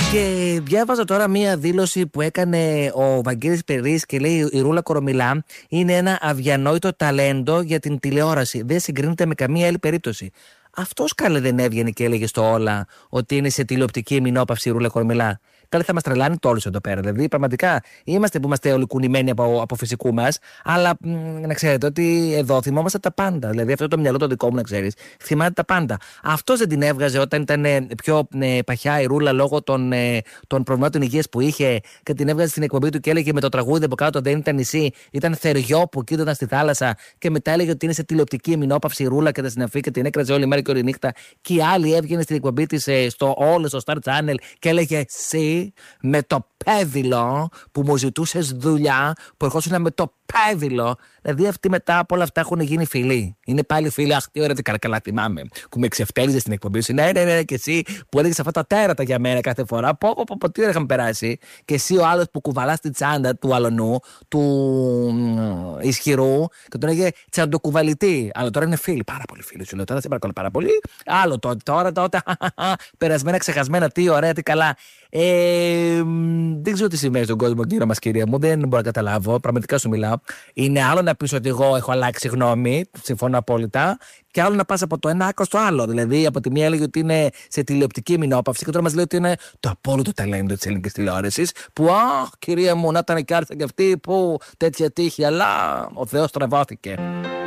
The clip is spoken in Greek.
Και διάβαζα τώρα μία δήλωση που έκανε ο Βαγγέλης Περής και λέει: η Ρούλα Κορομιλά είναι ένα αδιανόητο ταλέντο για την τηλεόραση. Δεν συγκρίνεται με καμία άλλη περίπτωση. Αυτός καλέ δεν έβγαινε και έλεγε στο Όλα ότι είναι σε τηλεοπτική ημινόπαυση η Ρούλα Κορομιλά. Καλέ θα μας τρελάνει τόλους εδώ πέρα. Δηλαδή, πραγματικά είμαστε που είμαστε όλοι κουνημένοι από φυσικού μας, αλλά να ξέρετε ότι εδώ θυμόμαστε τα πάντα. Δηλαδή, αυτό το μυαλό το δικό μου, να ξέρεις, θυμάται τα πάντα. Αυτός δεν την έβγαζε όταν ήταν πιο παχιά η Ρούλα λόγω των προβλημάτων υγείας που είχε και την έβγαζε στην εκπομπή του και έλεγε με το τραγούδι από κάτω δεν ήταν νησί, ήταν θεριό που κοίταζαν στη θάλασσα και μετά έλεγε ότι είναι σε τηλεοπτική ημινόπαυση η Ρούλα και τα συναφή και την έκραζε όλη μέρα και όλη νύχτα. Και η άλλη έβγαινε στην εκπομπή της στο All, στο Star Channel και έλεγε εσύ με το πέδιλο που μου ζητούσες δουλειά, που ερχόσουν με το πέδιλο. Δηλαδή αυτοί μετά από όλα αυτά έχουν γίνει φίλοι. Είναι πάλι φίλοι. Αχ, τι ωραία, τι καλά θυμάμαι. Που με ξεφτέλιζε στην εκπομπή σου. Ναι, και εσύ που έλεγε αυτά τα τέρατα για μένα κάθε φορά. Πω, τι ώρα είχαμε περάσει. Και εσύ ο άλλος που κουβαλά την τσάντα του αλωνού, του ισχυρού, και τον έλεγε τσαντοκουβαλητή. Αλλά τώρα είναι φίλοι. Πάρα πολύ φίλοι. Σου λέω τώρα, σε παρακαλώ πάρα πολύ. Άλλο τότε. Περασμένα, ξεχασμένα, τι ωραία, τι καλά. Δεν ξέρω τι σημαίνει στον κόσμο, κύριο μας, κυρία μου. Δεν μπορώ να καταλάβω. Πραγματικά σου μιλάω. Είναι άλλο να πεις ότι εγώ έχω αλλάξει γνώμη, συμφωνώ απόλυτα, και άλλο να πας από το ένα άκρο στο άλλο. Δηλαδή, από τη μία έλεγε ότι είναι σε τηλεοπτική ημινόπαυση, και τώρα μας λέει ότι είναι το απόλυτο ταλέντο της ελληνικής τηλεόρασης. Που, κυρία μου, να ήταν και άρχισαν και αυτοί που τέτοια τύχη, αλλά ο Θεός τραβώθηκε.